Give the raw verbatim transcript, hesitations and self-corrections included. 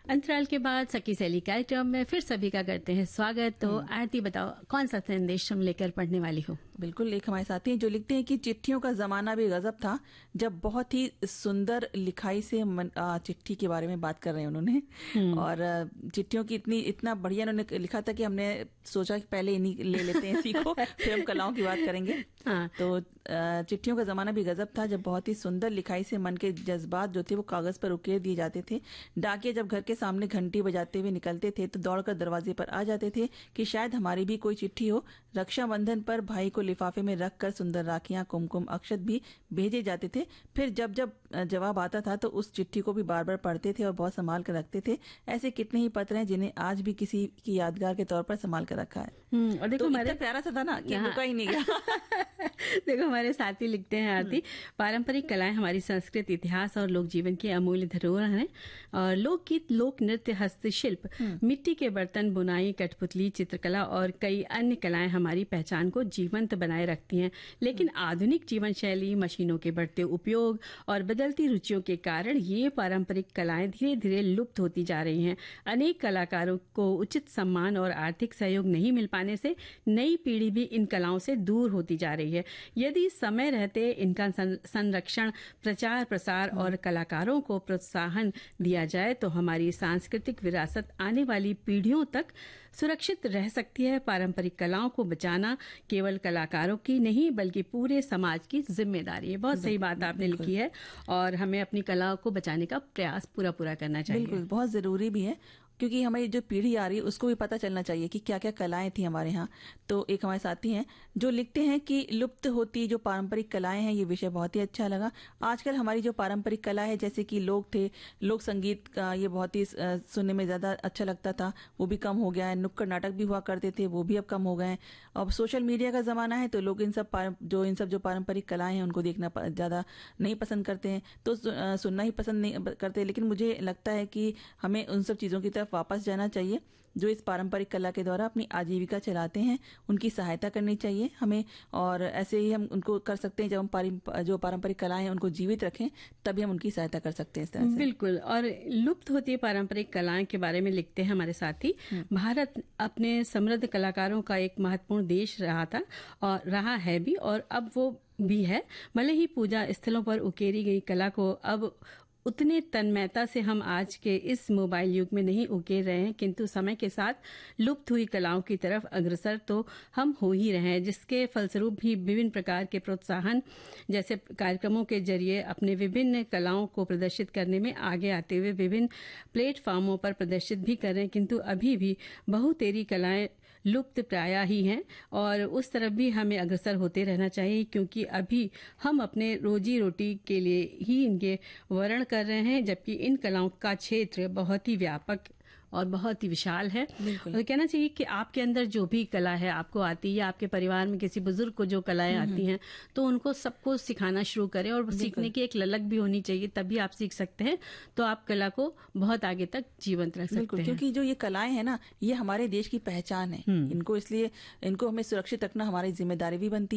अंतराल के बाद सखी सहेली कार्यक्रम में फिर सभी का करते हैं स्वागत। तो आरती बताओ, कौन सा संदेश तुम लेकर पढ़ने वाली हो? बिल्कुल, एक हमारे साथी हैं जो लिखते हैं कि चिट्ठियों का जमाना भी गजब था, जब बहुत ही सुंदर लिखाई से मन, आ, चिट्ठी के बारे में बात कर रहे हैं उन्होंने। और चिट्ठियों की इतनी इतना बढ़िया उन्होंने लिखा था कि हमने सोचा कि पहले इन्हीं ले लेते हैं इसी को, फिर हम कलाओं की बात करेंगे। हाँ। तो चिट्ठियों का जमाना भी गजब था, जब बहुत ही सुंदर लिखाई से मन के जज्बात जो थे वो कागज पर उकेर दिए जाते थे। डाकिया जब घर के सामने घंटी बजाते हुए निकलते थे तो दौड़कर दरवाजे पर आ जाते थे कि शायद हमारी भी कोई चिट्ठी हो। रक्षाबंधन पर भाई को लिफाफे में रखकर सुंदर राखियां, कुमकुम, अक्षत भी भेजे जाते थे। फिर जब जब जवाब आता था तो उस चिट्ठी को भी बार बार पढ़ते थे और बहुत संभाल कर रखते थे। ऐसे कितने ही पत्र हैं जिन्हें आज भी किसी की यादगार के तौर पर संभाल कर रखा है। और देखो, तो हमारे प्यारा सा था ना कि रुका ही नहीं गया। देखो, हमारे साथी लिखते हैं आरती, पारंपरिक कलाएं हमारी संस्कृति, इतिहास और लोक जीवन की अमूल्य धरोहर हैं। और लोकगीत, लोक नृत्य, हस्तशिल्प, मिट्टी के बर्तन, बुनाई, कठपुतली, चित्रकला और कई अन्य कलाएं हमारी पहचान को जीवंत बनाए रखती हैं। लेकिन आधुनिक जीवन शैली, मशीनों के बढ़ते उपयोग और बदलती रुचियों के कारण ये पारंपरिक कलाएं धीरे धीरे लुप्त होती जा रही हैं। अनेक कलाकारों को उचित सम्मान और आर्थिक सहयोग नहीं मिल पाने से नई पीढ़ी भी इन कलाओं से दूर होती जा रही है। यदि समय रहते इनका संरक्षण, प्रचार प्रसार और कलाकारों को प्रोत्साहन दिया जाए तो हमारी सांस्कृतिक विरासत आने वाली पीढ़ियों तक सुरक्षित रह सकती है। पारंपरिक कलाओं को बचाना केवल कलाकारों की नहीं बल्कि पूरे समाज की जिम्मेदारी है। बहुत सही बात आपने लिखी है और हमें अपनी कला को बचाने का प्रयास पूरा पूरा करना चाहिए। बिल्कुल, बहुत जरूरी भी है, क्योंकि हमारी जो पीढ़ी आ रही है उसको भी पता चलना चाहिए कि क्या क्या कलाएं थी हमारे यहाँ। तो एक हमारे साथी हैं जो लिखते हैं कि लुप्त होती जो पारंपरिक कलाएं हैं, ये विषय बहुत ही अच्छा लगा। आजकल हमारी जो पारंपरिक कला है, जैसे कि लोग थे, लोक संगीत का ये बहुत ही सुनने में ज्यादा अच्छा लगता था, वो भी कम हो गया है। नुक्कड़ नाटक भी हुआ करते थे, वो भी अब कम हो गए हैं। अब सोशल मीडिया का जमाना है तो लोग इन सब जो इन सब जो पारंपरिक कलाएं हैं उनको देखना ज्यादा नहीं पसंद करते हैं, तो सुनना ही पसंद नहीं करते। लेकिन मुझे लगता है कि हमें उन सब चीजों की तरफ वापस जाना चाहिए जो इस पारंपरिक कला के द्वारा अपनी आजीविका चलाते हैं, उनकी सहायता करनी चाहिए हमें। और ऐसे ही हम उनको कर सकते हैं, जब हम जो पारंपरिक कलाएं हैं उनको जीवित रखें तभी हम उनकी सहायता कर सकते हैं इस तरह से। बिल्कुल। और लुप्त होती पारंपरिक कलाएं के बारे में लिखते हैं हमारे साथी, भारत अपने समृद्ध कलाकारों का एक महत्वपूर्ण देश रहा था और रहा है भी, और अब वो भी है। भले ही पूजा स्थलों पर उकेरी गई कला को अब उतने तन्मयता से हम आज के इस मोबाइल युग में नहीं उकेर रहे हैं, किंतु समय के साथ लुप्त हुई कलाओं की तरफ अग्रसर तो हम हो ही रहे हैं, जिसके फलस्वरूप भी विभिन्न प्रकार के प्रोत्साहन जैसे कार्यक्रमों के जरिए अपने विभिन्न कलाओं को प्रदर्शित करने में आगे आते हुए विभिन्न प्लेटफॉर्मों पर प्रदर्शित भी कर रहे हैं। किंतु अभी भी बहुतेरी कलाएं लुप्त प्राय ही हैं और उस तरफ भी हमें अग्रसर होते रहना चाहिए, क्योंकि अभी हम अपने रोजी रोटी के लिए ही इनके वर्ण कर रहे हैं, जबकि इन कलाओं का क्षेत्र बहुत ही व्यापक और बहुत ही विशाल है। और कहना चाहिए कि आपके अंदर जो भी कला है आपको आती है, आपके परिवार में किसी बुजुर्ग को जो कलाएं आती हैं तो उनको सबको सिखाना शुरू करें, और सीखने की एक ललक भी होनी चाहिए, तभी आप सीख सकते हैं। तो आप कला को बहुत आगे तक जीवंत रख सकते हैं, क्योंकि जो ये कलाएं हैं ना, ये हमारे देश की पहचान है। इनको इसलिए इनको हमें सुरक्षित रखना हमारी जिम्मेदारी भी बनती है।